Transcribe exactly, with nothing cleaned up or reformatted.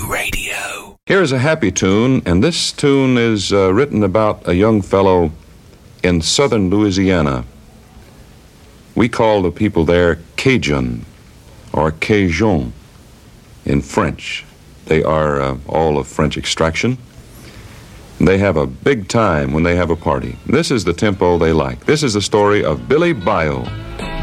Radio. Here's a happy tune, and this tune is uh, written about a young fellow in southern Louisiana. We call the people there Cajun or Cajun in French. They are uh, all of French extraction. They have a big time when they have a party. This is the tempo they like. This is the story of Billy Bayou.